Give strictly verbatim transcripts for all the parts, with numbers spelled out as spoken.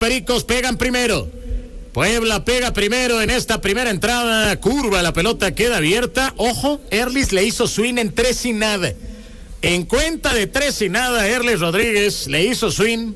Pericos pegan primero. Puebla pega primero en esta primera entrada. Curva, la pelota queda abierta. Ojo, Erlis le hizo swing en tres y nada. En cuenta de tres y nada, Erlis Rodríguez le hizo swing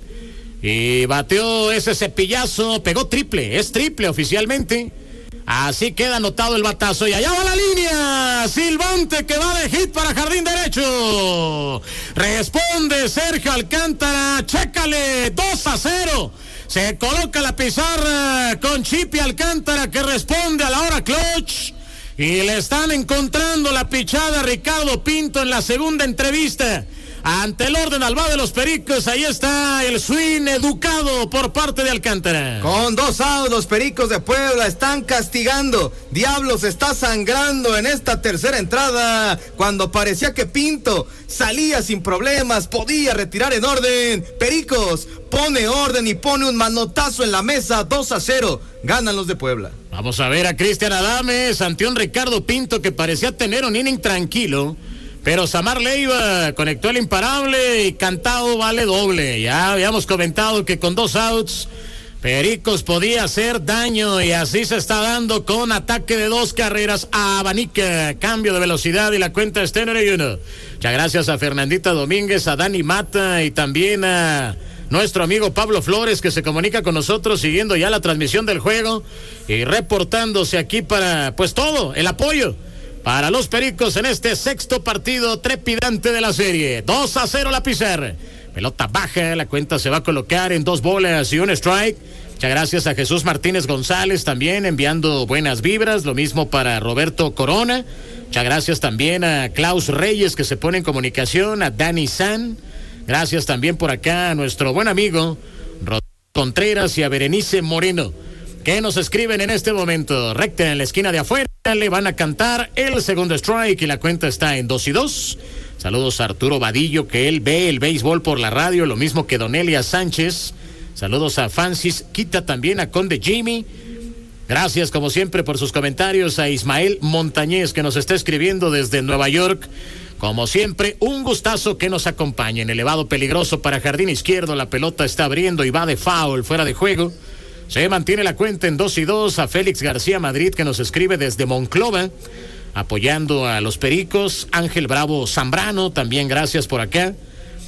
y bateó ese cepillazo. Pegó triple, es triple oficialmente. Así queda anotado el batazo y allá va la línea. Silvante que va de hit para jardín derecho. Responde Sergio Alcántara. Chécale, dos a cero. Se coloca la pizarra con Chipi Alcántara que responde a la hora clutch. Y le están encontrando la pichada a Ricardo Pinto en la segunda entrevista. Ante el orden al va de los Pericos, ahí está el swing educado por parte de Alcántara. Con dos outs, los Pericos de Puebla están castigando. Diablos está sangrando en esta tercera entrada, cuando parecía que Pinto salía sin problemas, podía retirar en orden. Pericos pone orden y pone un manotazo en la mesa, dos a cero, ganan los de Puebla. Vamos a ver a Cristian Adames ante un Ricardo Pinto que parecía tener un inning tranquilo. Pero Samar Leiva conectó el imparable y cantado vale doble. Ya habíamos comentado que con dos outs Pericos podía hacer daño y así se está dando con ataque de dos carreras a Abanica. Cambio de velocidad y la cuenta está en uno. Muchas gracias a Fernandita Domínguez, a Dani Mata y también a nuestro amigo Pablo Flores que se comunica con nosotros siguiendo ya la transmisión del juego y reportándose aquí para pues todo el apoyo para los Pericos en este sexto partido trepidante de la serie. dos a cero la pizarra. Pelota baja, la cuenta se va a colocar en dos bolas y un strike. Muchas gracias a Jesús Martínez González también enviando buenas vibras. Lo mismo para Roberto Corona. Muchas gracias también a Klaus Reyes que se pone en comunicación, a Dani San. Gracias también por acá a nuestro buen amigo Rodrigo Contreras y a Berenice Moreno, que nos escriben en este momento. Recta en la esquina de afuera, le van a cantar el segundo strike y la cuenta está en dos y dos. Saludos a Arturo Vadillo, que él ve el béisbol por la radio, lo mismo que Donelia Sánchez. Saludos a Francis Quita, también a Conde Jimmy. Gracias como siempre por sus comentarios a Ismael Montañez, que nos está escribiendo desde Nueva York. Como siempre, un gustazo que nos acompañen. Elevado peligroso para jardín izquierdo, la pelota está abriendo y va de foul, fuera de juego. Se mantiene la cuenta en dos y dos. A Félix García Madrid que nos escribe desde Monclova apoyando a los Pericos. Ángel Bravo Zambrano también gracias por acá.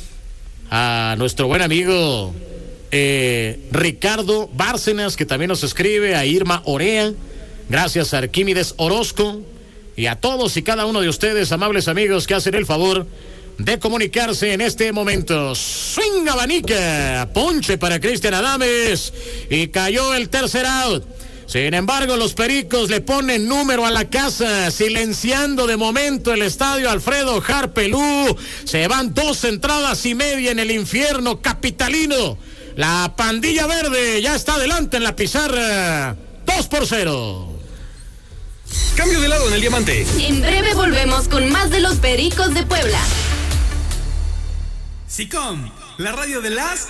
A nuestro buen amigo eh, Ricardo Bárcenas que también nos escribe. A Irma Orea, gracias a Arquímedes Orozco y a todos y cada uno de ustedes, amables amigos, que hacen el favor de comunicarse en este momento. Swing abanica, ponche para Cristian Adames y cayó el tercer out. Sin embargo, los Pericos le ponen número a la casa, silenciando de momento el estadio Alfredo Harpelú. Se van dos entradas y media en el infierno capitalino. La pandilla verde ya está adelante en la pizarra, dos por cero. Cambio de lado en el diamante. En breve volvemos con más de los Pericos de Puebla. SICOM, la radio de las